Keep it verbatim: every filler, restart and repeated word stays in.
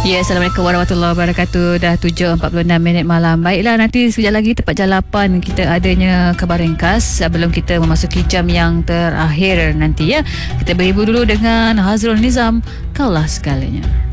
Ya, Assalamualaikum warahmatullahi wabarakatuh. Dah tujuh empat puluh enam minit malam. Baiklah, nanti sekejap lagi tepat jam lapan kita adanya khabar ringkas sebelum kita memasuki jam yang terakhir nanti ya. Kita beribu dulu dengan Hazrul Nizam, Kaulah Segalanya.